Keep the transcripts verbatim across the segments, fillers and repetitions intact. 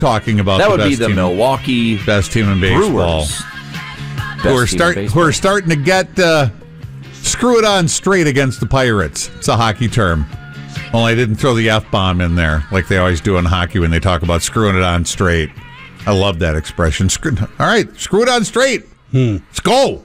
talking about that the would best be the team, Milwaukee best team in baseball. Brewers. Who are, start, who are starting to get uh, screw it on straight against the Pirates. It's a hockey term. Only I didn't throw the F-bomb in there like they always do in hockey when they talk about screwing it on straight. I love that expression. Screw, all right, screw it on straight. Hmm. Let's go.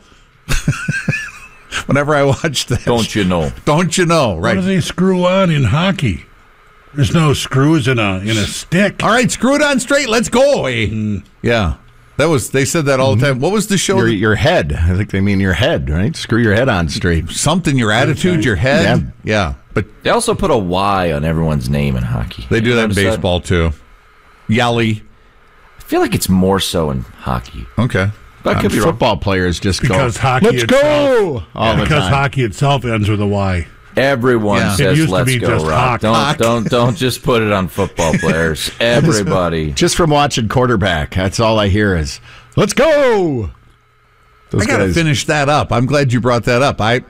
Whenever I watch that. Don't you know? Don't you know, right? What do they screw on in hockey? There's no screws in a in a stick. All right, screw it on straight. Let's go. Eh? Mm. Yeah. That was they said that all the time. What was the show? Your, that, your head. I think they mean your head, right? Screw your head on straight. Something, your attitude, your head. Yeah. yeah. But they also put a Y on everyone's name in hockey. They do that in baseball that? too. Yelly. I feel like it's more so in hockey. Okay. But um, football players just because go, hockey let's itself, go! All yeah, the because time. hockey itself ends with a Y. Everyone yeah. says let's go, Rob. Hock. Don't, Hock. don't, don't just put it on football players. Everybody. Just from watching quarterback, that's all I hear is, let's go! Those I got to finish that up. I'm glad you brought that up. I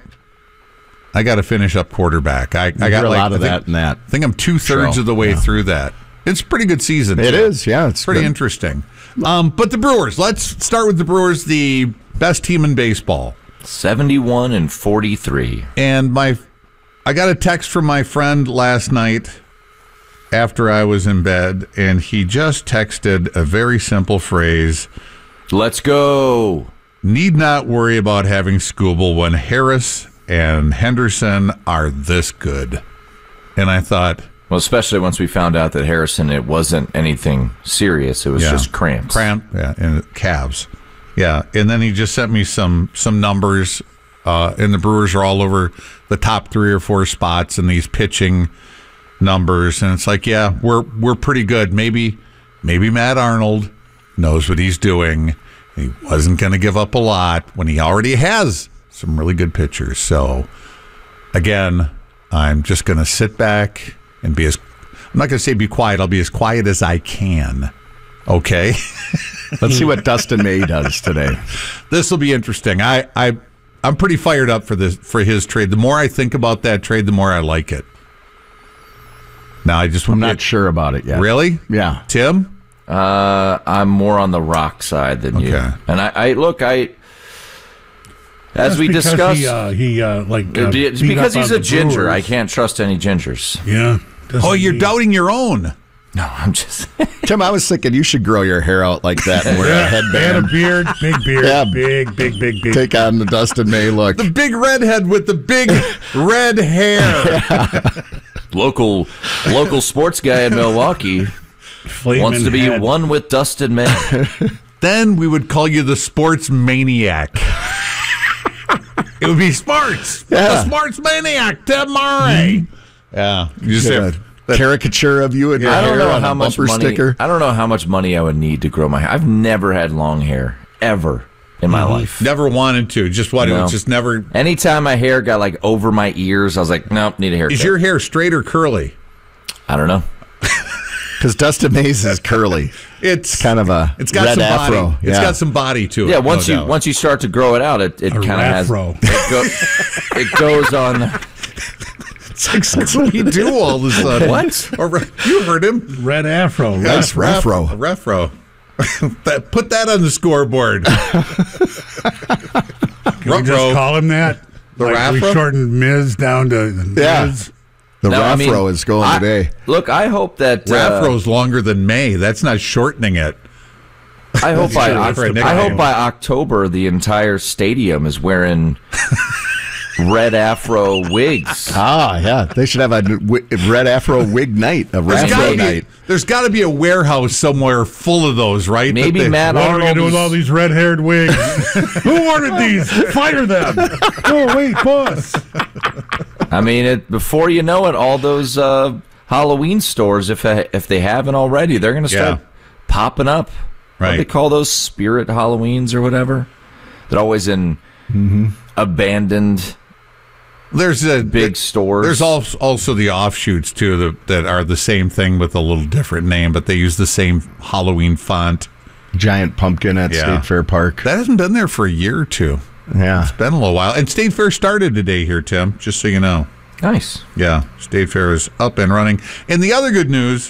I got to finish up quarterback. I, I got a like, lot of I think, that and that. I think I'm two-thirds Show. of the way yeah. through that. It's a pretty good season. It too. is, yeah. It's pretty good. interesting. Um, but the Brewers, let's start with the Brewers, the best team in baseball. seventy-one and forty-three. And my, I got a text from my friend last night after I was in bed, and he just texted a very simple phrase. Let's go. Need not worry about having Skubal when Harris and Henderson are this good. And I thought... Well, especially once we found out that Harrison, it wasn't anything serious. It was yeah. just cramps. Cramp, yeah, and calves. Yeah, and then he just sent me some some numbers, uh, and the Brewers are all over the top three or four spots in these pitching numbers, and it's like, yeah, we're we're pretty good. Maybe maybe Matt Arnold knows what he's doing. He wasn't going to give up a lot when he already has some really good pitchers. So, again, I'm just going to sit back and be as, I'm not going to say be quiet, I'll be as quiet as I can. Okay? Let's see what Dustin May does today. This will be interesting. I, I, I'm pretty fired up for this for his trade. The more I think about that trade, the more I like it. Now, I just I'm not get, sure about it yet. Really? Yeah. Tim? Uh, I'm more on the rock side than Okay. you. And I, I look, I... As That's we because discussed, he, uh, he uh, like uh, it's beat because up he's on a the ginger. Brewers. I can't trust any gingers. Yeah. Oh, you're he? doubting your own. No, I'm just. Tim, I was thinking you should grow your hair out like that and wear a And headband. a beard, big beard, Yeah. big, big, big, big. Take on the Dustin May look. The big redhead with the big red hair. local local sports guy in Milwaukee Flaming wants to be head. one with Dustin May. Then we would call you the sports maniac. It would be Smarts. Yeah. The sports maniac, Tim Murray. Yeah. You just Yeah. have that- Caricature of you and your I don't hair know on how a much bumper money. sticker. I don't know how much money I would need to grow my hair. I've never had long hair ever in my life. never wanted to. Just what? It No. was just never. Anytime my hair got like over my ears, I was like, nope, need a haircut. Is your hair straight or curly? I don't know. Because Dustin Mays is curly. It's Kind of a It's got red some afro. body. It's Yeah. got some body to it. Yeah, once no you doubt. once you start to grow it out, it, it A kind of has rafro. it, go, it goes on. That's what we do all of a sudden. What? Or re- you heard him. Red afro. Nice Ref- refro. A refro. That- Put that on the scoreboard. Can we just Ruh-roh. call him that? The like we Rafro? shortened Miz down to Yeah. Miz. The No, I mean, Rafro is going I- today. Look, I hope that uh, Rafro's longer than May. That's not shortening it. I hope by Sure, Oct- for a I nickname. hope by October the entire stadium is wearing red afro wigs. Ah, yeah. They should have a w- red afro wig night, a There's Rafro gotta be, night. there's got to be a warehouse somewhere full of those, right? Maybe That they- Matt What are we going to do with Arnold. all these red-haired wigs? Who ordered these? Fire them. Oh, wait, boss. I mean, it, before you know it, all those uh, Halloween stores, if if they haven't already, they're going to start Yeah. popping up. What do Right. they call those spirit Halloweens or whatever? They're always in abandoned There's a big stores. There's also also the offshoots too that, that are the same thing with a little different name, but they use the same Halloween font. Giant pumpkin at Yeah. State Fair Park. That hasn't been there for a year or two. Yeah. It's been a little while. And State Fair started today here, Tim, just so you know. nice. Yeah, State Fair is up and running. And the other good news,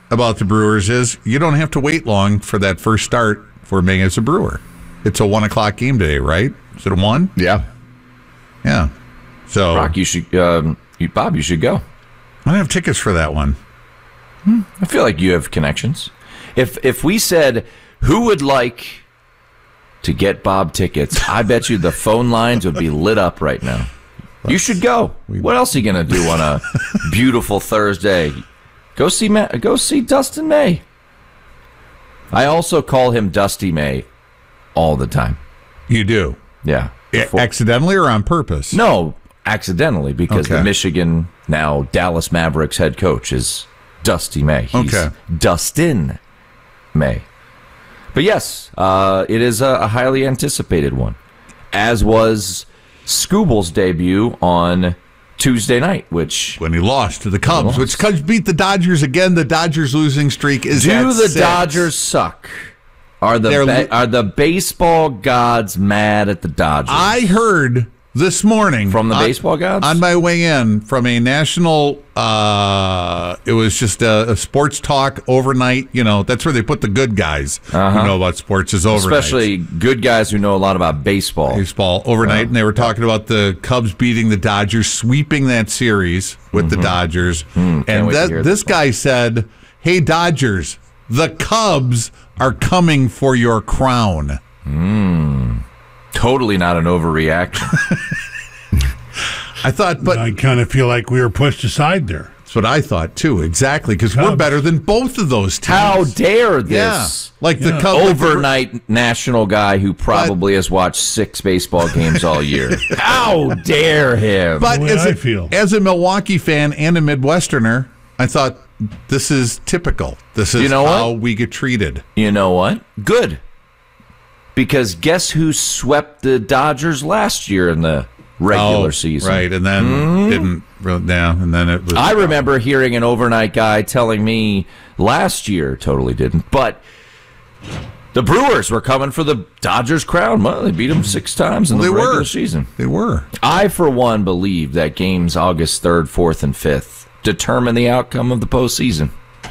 about the Brewers is you don't have to wait long for that first start for being as a Brewer. It's a one o'clock game today, right? Is it a one? Yeah. Yeah. So, Rock, you should, um, you, Bob, you should go. I don't have tickets for that one. I feel like you have connections. If if we said who would like to get Bob tickets, I bet you the phone lines would be lit up right now. You should go. What else are you gonna do on a beautiful Thursday? Go see Ma- go see Dustin May. I also call him Dusty May all the time. You do? Yeah. Before- Accidentally or on purpose? No, accidentally, because Okay. the Michigan, now Dallas Mavericks head coach is Dusty May. He's Okay. Dustin May. But yes, uh, it is a, a highly anticipated one, as was Scooble's debut on Tuesday night, which... When he lost to the Cubs, lost. which Cubs beat the Dodgers again. The Dodgers losing streak is Do at the six. Dodgers suck? Are the They're ba- lo- are the baseball gods mad at the Dodgers? I heard this morning From the on- baseball gods? on my way in from a national. Uh, it was just a, a sports talk overnight. You know, that's where they put the good guys who know about sports is overnight. Especially good guys who know a lot about baseball. Baseball overnight, and they were talking about the Cubs beating the Dodgers, sweeping that series with the Dodgers. and wait to that, hear this this guy said, "Hey Dodgers, the Cubs are coming for your crown." Totally not an overreaction. I thought, but I kind of feel like we were pushed aside there. that's what I thought too, exactly, because we're Cubs. better than both of those teams. How dare Yeah, this like the Yeah. Cubs overnight national guy who probably has watched six baseball games all year? How dare him? But The way as I a, feel. as a Milwaukee fan and a Midwesterner, I thought this is typical. This is You know how what? we get treated. You know what? Good. Because guess who swept the Dodgers last year in the regular Oh, season? right? And then didn't really, yeah, and then it was. I remember hearing an overnight guy telling me last year, totally didn't, but the Brewers were coming for the Dodgers crown. Well, they beat them six times in Well, the they regular were. season. They were. I, for one, believe that games August third, fourth, and fifth determine the outcome of the postseason.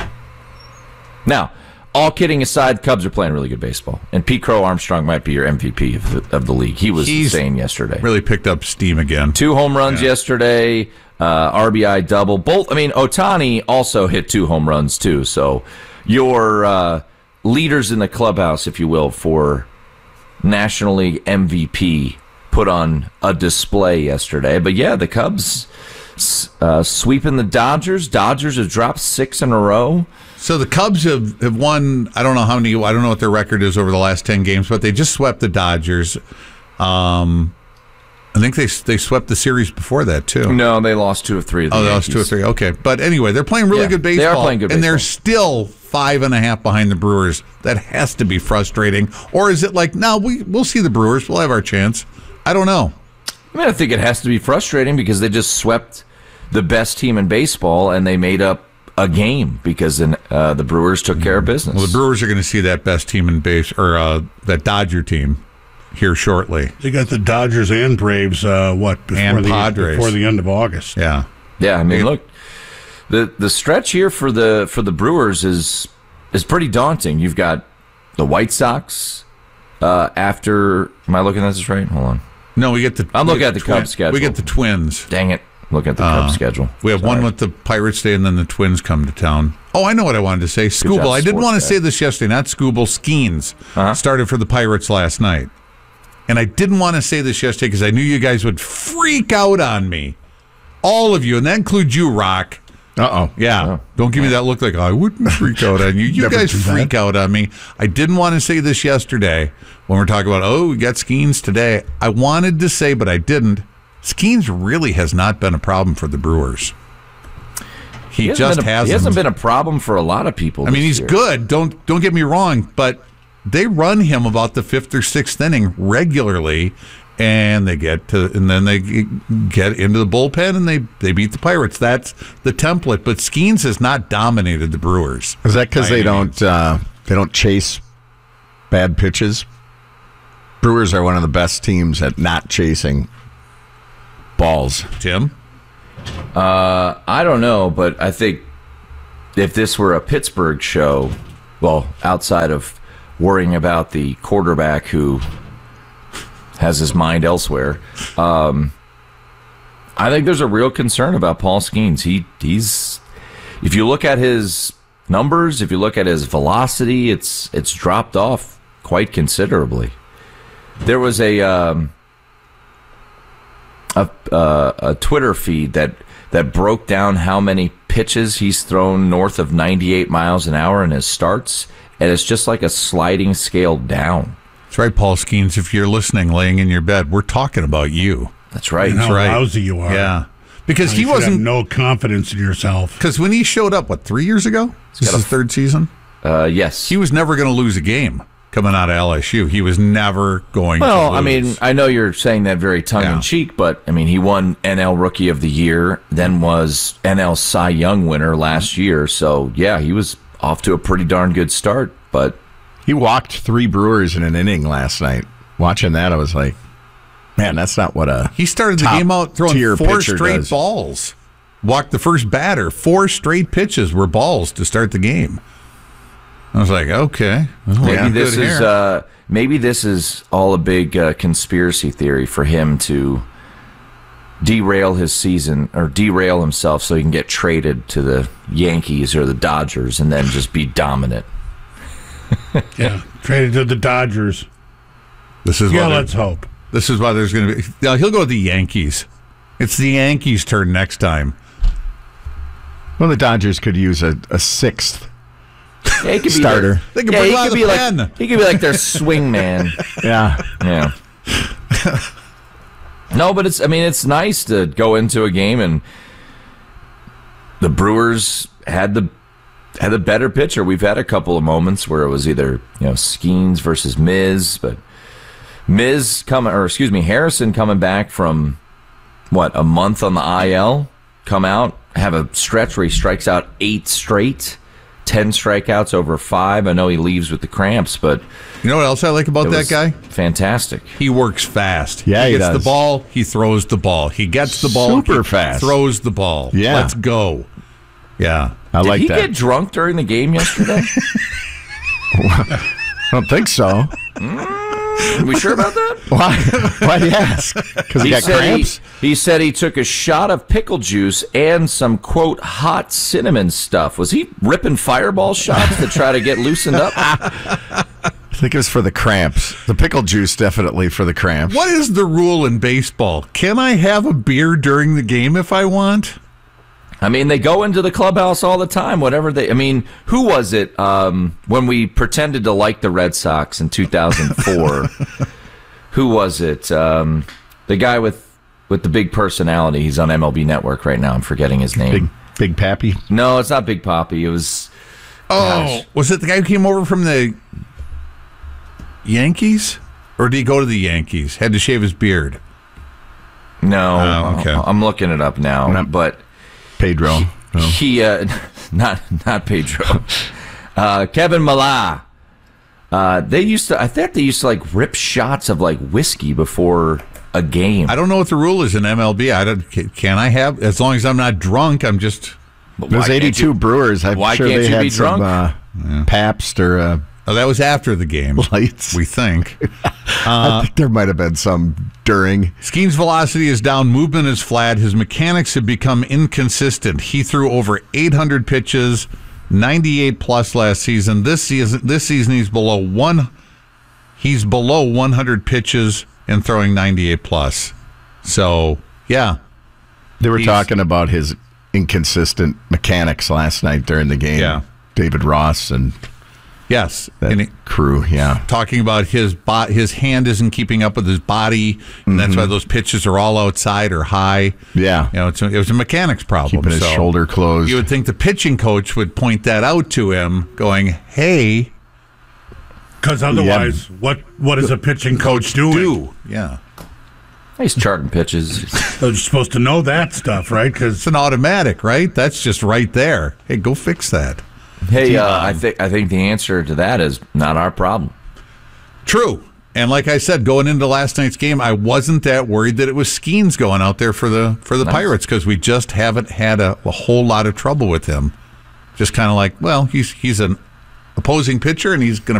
Now, all kidding aside, Cubs are playing really good baseball, and Pete Crow Armstrong might be your M V P of the, of the league. He was He's insane yesterday. Really picked up steam again. Two home runs yesterday, uh, R B I double. Both. I mean, Ohtani also hit two home runs too. So, your uh, leaders in the clubhouse, if you will, for National League M V P put on a display yesterday. But yeah, the Cubs uh, sweeping the Dodgers. Dodgers have dropped six in a row. So the Cubs have, have won, I don't know how many, I don't know what their record is over the last ten games, but they just swept the Dodgers. Um, I think they they swept the series before that, too. No, they lost two of three. Of the Oh, that was two or Yankees. three. Okay. But anyway, they're playing really Yeah, good they baseball. are playing good And they're baseball. still five and a half behind the Brewers. That has to be frustrating. Or is it like, no, we, we'll see the Brewers. We'll have our chance. I don't know. I mean, I think it has to be frustrating because they just swept the best team in baseball and they made up a game because uh, the Brewers took care of business. Well, the Brewers are going to see that best team in base, or uh, that Dodger team here shortly. They got the Dodgers and Braves, uh, what, before, And the, Padres. before the end of August. Yeah. Yeah, I mean, look, the the stretch here for the for the Brewers is is pretty daunting. You've got the White Sox uh, after. Am I looking at this right? Hold on. No, we get the. I'm we looking get at the twin- Cubs schedule. We get the Twins. Dang it! Look at the Uh, Cubs schedule. We have one Sorry. with the Pirates Day, and then the Twins come to town. Oh, I know what I wanted to say. job, Scooble. I didn't sports want to guy. say this yesterday. Not Scooble. Skeens Uh-huh. started for the Pirates last night. And I didn't want to say this yesterday because I knew you guys would freak out on me. All of you, and that includes you, Rock. Uh-oh. Yeah. Oh. Don't give me that look like I wouldn't freak out on you. You Never guys do that. freak out on me. I didn't want to say this yesterday when we're talking about, oh, we got Skeens today. I wanted to say, but I didn't. Skeens really has not been a problem for the Brewers. He, He hasn't just been a, hasn't. He hasn't been a problem for a lot of people. I mean, this he's year. good. Don't don't get me wrong, but they run him about the fifth or sixth inning regularly, and they get to, and then they get into the bullpen and they they beat the Pirates. That's the template. But Skeens has not dominated the Brewers. Is that because By they any don't means. uh, they don't chase bad pitches? Brewers are one of the best teams at not chasing balls. Tim? Uh, I don't know, but I think if this were a Pittsburgh show, well, outside of worrying about the quarterback who has his mind elsewhere, um, I think there's a real concern about Paul Skeens. He he's if you look at his numbers, if you look at his velocity, it's it's dropped off quite considerably. There was a um, a, uh, a Twitter feed that that broke down how many pitches he's thrown north of ninety-eight miles an hour in his starts, and it's just like a sliding scale down. That's right, Paul Skeens. If you're listening, laying in your bed, we're talking about you. That's right. And how That's right. lousy you are. Yeah, because How he you should have wasn't. no confidence in yourself. Because when he showed up, what, three years ago? This is his third season. Uh, yes. He was never going to lose a game coming out of L S U. He was never going to Well, lose. I mean, I know you're saying that very tongue-in-cheek, but, I mean, he won N L Rookie of the Year, then was N L Cy Young winner last year. So, yeah, he was off to a pretty darn good start. But He walked three Brewers in an inning last night. Watching that, I was like, man, that's not what a he started the top game out throwing tier four pitcher straight does. balls. Walked the first batter. Four straight pitches were balls to start the game. I was like, okay. Well, maybe yeah, this good is here. uh, maybe this is all a big uh, conspiracy theory for him to derail his season or derail himself so he can get traded to the Yankees or the Dodgers and then just be dominant. Yeah, traded to the Dodgers. This is Yeah, why there- let's hope. This is why there's going to be. Now he'll go to the Yankees. It's the Yankees' turn next time. Well, the Dodgers could use a, a sixth Yeah, he could be starter. Their, They could yeah, bring he out could the be pen. like he could be like their swing man. Yeah. Yeah. No, but it's I mean it's nice to go into a game and the Brewers had the had the better pitcher. We've had a couple of moments where it was either, you know, Skeens versus Miz, but Miz coming or excuse me, Harrison coming back from what, a month on the I L, come out, have a stretch where he strikes out eight straight, ten strikeouts over five. I know he leaves with the cramps, but You know what else I like about it that was guy? fantastic. He works fast. Yeah, he he gets does. the ball. He throws the ball. He gets the ball. Super he fast. Throws the ball. Yeah. Let's go. Yeah. I Did like he that. get drunk during the game yesterday? I don't think so. Are we sure about that? Why? Why do you ask? Because he, got said cramps? He, he said he took a shot of pickle juice and some, quote, hot cinnamon stuff. Was he ripping fireball shots to try to get loosened up? I think it was for the cramps. The pickle juice definitely for the cramps. What is the rule in baseball? Can I have a beer during the game if I want? I mean, they go into the clubhouse all the time, whatever they... I mean, who was it um, when we pretended to like the Red Sox in two thousand four? Who was it? Um, the guy with, with the big personality. He's on M L B Network right now. I'm forgetting his name. Big, big Pappy? No, it's not Big Poppy. It was... Oh, Gosh. was it the guy who came over from the Yankees? Or did he go to the Yankees? Had to shave his beard. No. Oh, okay. I'm looking it up now. Not- But... Pedro. No. He, uh, not not Pedro, uh, Kevin Millar. Uh, they used to. I think they used to like rip shots of like whiskey before a game. I don't know what the rule is in M L B. I don't. Can can I have? As long as I'm not drunk, I'm just. But Those why can't eighty-two you- Brewers, I'm why sure can't they you had be some drunk? uh, Pabst or uh, Oh, that was after the game. lights. We think. I think there might have been some during. Skeen's velocity is down, movement is flat, his mechanics have become inconsistent. He threw over eight hundred pitches, ninety-eight plus last season. This season, this season he's below one. He's below one hundred pitches and throwing ninety-eight plus. So yeah, They were He's- talking about his inconsistent mechanics last night during the game. Yeah. David Ross and yes, that and he, crew. Yeah. talking about his bo- his hand isn't keeping up with his body, and that's why those pitches are all outside or high. Yeah. You know, it's a, it was a mechanics problem. Keeping his so shoulder closed. You would think the pitching coach would point that out to him, going, "Hey, Because otherwise, what what is a pitching coach doing? do yeah." He's charting pitches. They're supposed to know that stuff, right? Because It's an automatic, right? That's just right there. Hey, go fix that. Hey, uh, I think I think the answer to that is not our problem. True. And like I said, going into last night's game, I wasn't that worried that it was Skeens going out there for the for the Nice. Pirates because we just haven't had a, a whole lot of trouble with him. just kind of like, well, he's he's an opposing pitcher and he's going to